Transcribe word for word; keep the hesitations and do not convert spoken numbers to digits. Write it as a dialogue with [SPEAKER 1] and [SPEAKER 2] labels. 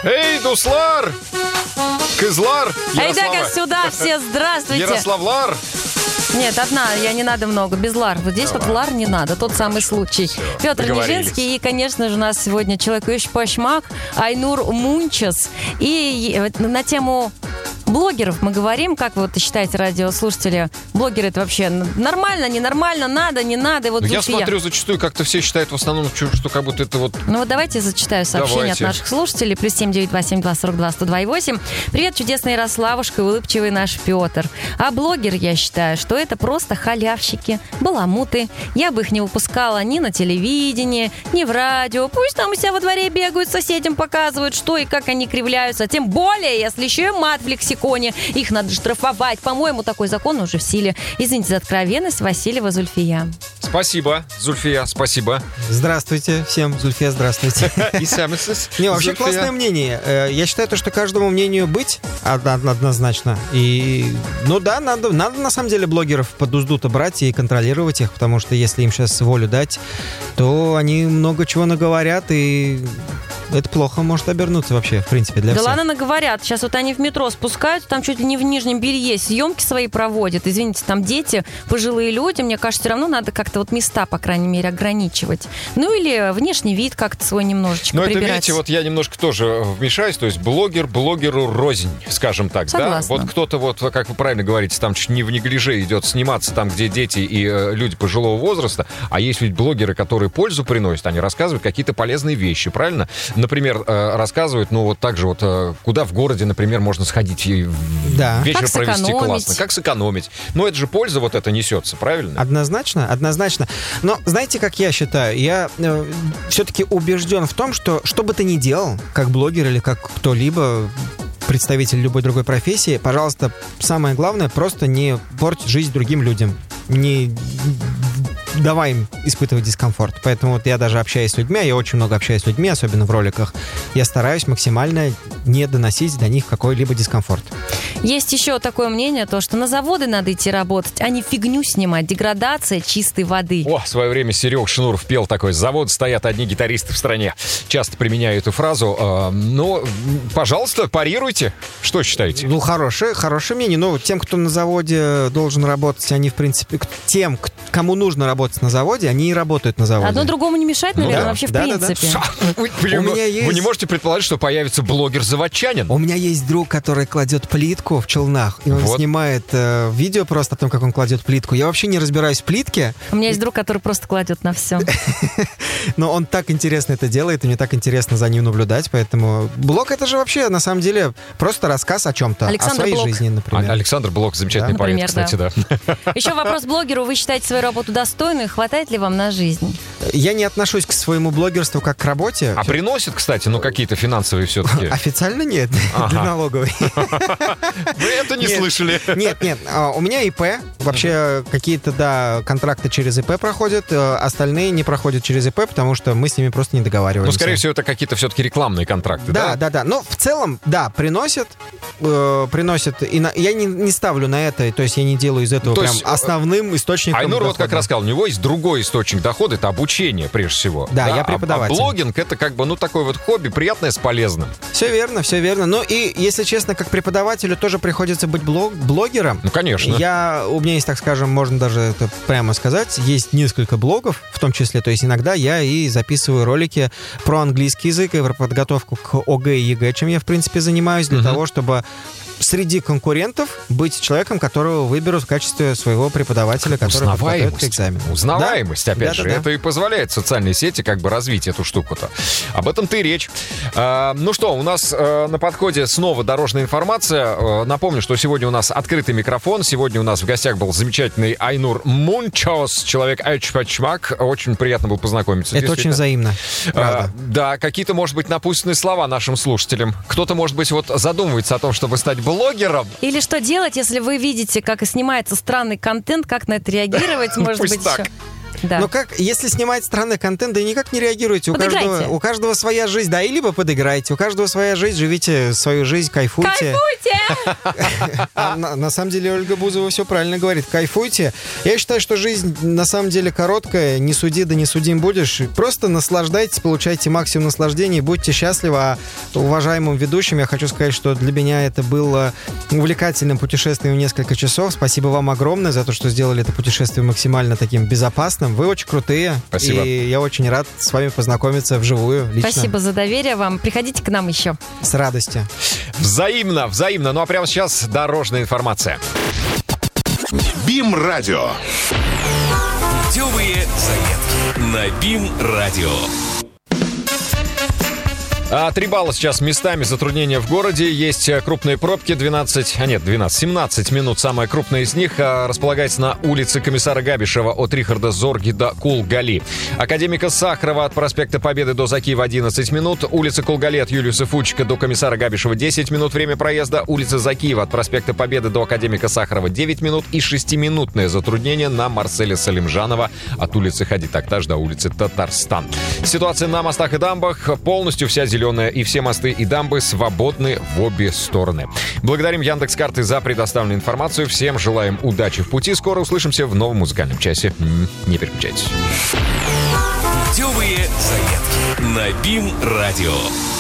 [SPEAKER 1] Эй, Дуслар! Кызлар!
[SPEAKER 2] Айда-ка сюда, все здравствуйте.
[SPEAKER 1] Ярославлар!
[SPEAKER 2] Нет, одна, я не надо много, без лар. Вот здесь
[SPEAKER 1] Давай.
[SPEAKER 2] вот лар не надо, тот самый случай.
[SPEAKER 1] Все,
[SPEAKER 2] Петр Нижинский и, конечно же, у нас сегодня человек Ющ Пашмак, Айнур Мунчас. И на тему блогеров мы говорим. Как вы вот считаете, радиослушатели, блогеры это вообще нормально, ненормально, надо, не надо? И вот
[SPEAKER 1] я
[SPEAKER 2] Зульфия.
[SPEAKER 1] смотрю, зачастую как-то все считают в основном, что как будто это вот...
[SPEAKER 2] Ну вот давайте я зачитаю сообщение
[SPEAKER 1] Давайте.
[SPEAKER 2] от наших слушателей. Плюс семь девять два семь два сорок два сто два и восемь. Привет, чудесный Ярославушка и улыбчивый наш Петр. А блогер, я считаю, что это просто халявщики, баламуты. Я бы их не выпускала ни на телевидении, ни в радио. Пусть там у себя во дворе бегают, соседям показывают, что и как они кривляются. Тем более, если еще и мат в лексиконе. Их надо штрафовать. По-моему, такой закон уже в силе. Извините за откровенность, Васильева Зульфия.
[SPEAKER 1] Спасибо, Зульфия, спасибо.
[SPEAKER 3] Здравствуйте всем, Зульфия, здравствуйте.
[SPEAKER 1] И сами
[SPEAKER 3] Не, вообще классное мнение. Я считаю, то, что каждому мнению быть однозначно. И, ну да, надо, надо на самом деле блогеров под узду-то брать и контролировать их, потому что если им сейчас волю дать, то они много чего наговорят, и это плохо может обернуться вообще, в принципе, для
[SPEAKER 2] Да
[SPEAKER 3] всех.
[SPEAKER 2] ладно, наговорят. Сейчас вот они в метро спускаются, там чуть ли не в нижнем белье съемки свои проводят. Извините, там дети, пожилые люди. Мне кажется, все равно надо как-то вот места, по крайней мере, ограничивать. Ну или внешний вид как-то свой немножечко
[SPEAKER 1] Но
[SPEAKER 2] прибирать.
[SPEAKER 1] это, видите, вот я немножко тоже вмешаюсь, то есть блогер блогеру рознь, скажем так.
[SPEAKER 2] Согласна.
[SPEAKER 1] Да? Вот кто-то, вот, как вы правильно говорите, там чуть не в неглиже идет сниматься там, где дети и э, люди пожилого возраста, а есть ведь блогеры, которые пользу приносят, они рассказывают какие-то полезные вещи, правильно? Например, э, рассказывают, ну вот так же вот, э, куда в городе, например, можно сходить и
[SPEAKER 3] Да.
[SPEAKER 1] вечер
[SPEAKER 2] Как
[SPEAKER 1] провести
[SPEAKER 2] сэкономить.
[SPEAKER 1] классно. Как сэкономить. Ну это же польза вот это несется, правильно?
[SPEAKER 3] Однозначно, однозначно. Но знаете, как я считаю? Я э, все-таки убежден в том, что что бы ты ни делал, как блогер или как кто-либо, представитель любой другой профессии, пожалуйста, самое главное, просто не порть жизнь другим людям. Не давай им испытывать дискомфорт. Поэтому вот я даже общаюсь с людьми, я очень много общаюсь с людьми, особенно в роликах, я стараюсь максимально не доносить до них какой-либо дискомфорт.
[SPEAKER 2] Есть еще такое мнение, то, что на заводы надо идти работать, а не фигню снимать. Деградация чистой воды.
[SPEAKER 1] О, в свое время Серег Шнуров пел такой: «Завод стоят одни гитаристы в стране». Часто применяю эту фразу. Э, ну, пожалуйста, парируйте. Что считаете?
[SPEAKER 3] Ну, хорошее, хорошее мнение. Но тем, кто на заводе должен работать, они, в принципе, к- тем, к- кому нужно работать на заводе, они и работают на заводе.
[SPEAKER 2] Одно другому не мешает,
[SPEAKER 1] Ну
[SPEAKER 2] наверное,
[SPEAKER 1] да.
[SPEAKER 2] вообще в
[SPEAKER 3] Да, да, да.
[SPEAKER 2] принципе.
[SPEAKER 1] Вы, вы-
[SPEAKER 3] У меня есть-
[SPEAKER 1] вы не можете предположить, что появится блогер-заводчанин?
[SPEAKER 3] У меня есть друг, который кладет плитку в Челнах, и он
[SPEAKER 1] Вот.
[SPEAKER 3] снимает э, видео просто о том, как он кладет плитку. Я вообще не разбираюсь в плитке,
[SPEAKER 2] У меня есть друг, который просто кладет на все.
[SPEAKER 3] но он так интересно это делает, и мне так интересно за ним наблюдать, поэтому блог — это же вообще, на самом деле, просто рассказ о чем-то, о
[SPEAKER 2] Александр
[SPEAKER 3] своей
[SPEAKER 2] Блок.
[SPEAKER 3] жизни, например.
[SPEAKER 1] А- Александр Блок, замечательный
[SPEAKER 2] Да.
[SPEAKER 1] поэт,
[SPEAKER 2] Например,
[SPEAKER 1] кстати, да.
[SPEAKER 2] Еще вопрос блогеру. Вы считаете свою работу достойной? Хватает ли вам на жизнь?
[SPEAKER 3] Я не отношусь к своему блогерству как к работе.
[SPEAKER 1] А приносит, кстати, ну какие-то финансовые все-таки?
[SPEAKER 3] Официально нет,
[SPEAKER 1] Ага.
[SPEAKER 3] для налоговой.
[SPEAKER 1] Вы это не
[SPEAKER 3] Нет.
[SPEAKER 1] слышали.
[SPEAKER 3] Нет, нет, а, у меня ИП. Вообще какие-то, да, контракты через ИП проходят, э, остальные не проходят через ИП, потому что мы с ними просто не
[SPEAKER 1] Ну,
[SPEAKER 3] договариваемся.
[SPEAKER 1] скорее всего, это какие-то все-таки рекламные контракты,
[SPEAKER 3] Да,
[SPEAKER 1] да?
[SPEAKER 3] да, да. Но в целом, да, приносят, э, приносят. И на- я не, не ставлю на это, то есть я не делаю из этого
[SPEAKER 1] То
[SPEAKER 3] прям
[SPEAKER 1] есть,
[SPEAKER 3] основным источником
[SPEAKER 1] Айнур вот как
[SPEAKER 3] дохода.
[SPEAKER 1] раз сказал, у него есть другой источник дохода, это обучение, прежде всего.
[SPEAKER 3] Да, я
[SPEAKER 1] А-
[SPEAKER 3] преподаватель.
[SPEAKER 1] А блогинг — это как бы, ну, такое вот хобби, приятное с полезным.
[SPEAKER 3] Все верно, все верно. Ну и, если честно, как преподавателю тоже приходится быть блог, блогером.
[SPEAKER 1] Ну, конечно.
[SPEAKER 3] Я, у меня есть, так скажем, можно даже это прямо сказать, есть несколько блогов, в том числе, то есть иногда я и записываю ролики про английский язык и про подготовку к ОГЭ и ЕГЭ, чем я, в принципе, занимаюсь, для
[SPEAKER 1] Мгм.
[SPEAKER 3] того, чтобы среди конкурентов быть человеком, которого выберут в качестве своего преподавателя, который подготовит к
[SPEAKER 1] Узнаваемость.
[SPEAKER 3] экзамену.
[SPEAKER 1] Узнаваемость,
[SPEAKER 3] Да?
[SPEAKER 1] опять
[SPEAKER 3] Да,
[SPEAKER 1] же.
[SPEAKER 3] да, да.
[SPEAKER 1] Это и позволяет социальной сети как бы развить эту штуку-то. Об этом-то и речь. А, ну что, у нас а, на подходе снова дорожная информация. А, напомню, что сегодня у нас открытый микрофон. Сегодня у нас в гостях был замечательный Айнур Мунчас, человек Ющ Пашмак. Очень приятно было познакомиться.
[SPEAKER 3] Это очень взаимно,
[SPEAKER 1] А,
[SPEAKER 3] правда.
[SPEAKER 1] да, какие-то, может быть, напутственные слова нашим слушателям. Кто-то, может быть, вот задумывается о том, чтобы стать блогером.
[SPEAKER 2] Или что делать, если вы видите, как и снимается странный контент, как на это реагировать, может
[SPEAKER 1] Пусть
[SPEAKER 2] быть,
[SPEAKER 1] так.
[SPEAKER 2] еще? Да.
[SPEAKER 3] Но как, если снимать странный контент, да никак не реагируете. У каждого, у каждого своя жизнь, да, и либо подыграйте. У каждого своя жизнь, живите свою жизнь, кайфуйте.
[SPEAKER 2] Кайфуйте!
[SPEAKER 3] А на, на самом деле Ольга Бузова все правильно говорит. Кайфуйте. Я считаю, что жизнь на самом деле короткая. Не суди, да не судим будешь. Просто наслаждайтесь, получайте максимум наслаждения, будьте счастливы. А уважаемым ведущим я хочу сказать, что для меня это было увлекательным путешествием в несколько часов. Спасибо вам огромное за то, что сделали это путешествие максимально таким безопасным. Вы очень крутые.
[SPEAKER 1] Спасибо.
[SPEAKER 3] И я очень рад с вами познакомиться вживую, лично.
[SPEAKER 2] Спасибо за доверие вам. Приходите к нам еще.
[SPEAKER 3] С радостью.
[SPEAKER 1] Взаимно, взаимно. Ну а прямо сейчас дорожная информация.
[SPEAKER 4] БИМ-радио.
[SPEAKER 5] Путевые заметки на БИМ-радио.
[SPEAKER 1] А, Три балла сейчас местами затруднения в городе. Есть крупные пробки. двенадцать, а нет, двенадцать, семнадцать минут. Самая крупная из них а, располагается на улице Комиссара Габишева от Рихарда Зорги до Кулгали. Академика Сахарова от проспекта Победы до Закиева одиннадцать минут. Улица Кулгали от Юлиуса Фучика до Комиссара Габишева десять минут. Время проезда. Улица Закиева от проспекта Победы до Академика Сахарова девять минут. И шестиминутное затруднение на Марселя Салимжанова от улицы Хади Такташ до улицы Татарстан. Ситуация на мостах и дамбах. Полностью вся зеленая и все мосты и дамбы свободны в обе стороны. Благодарим Яндекс.Карты за предоставленную информацию. Всем желаем удачи в пути. Скоро услышимся в новом музыкальном часе. Не переключайтесь.
[SPEAKER 5] Путевые заметки на БИМ-радио.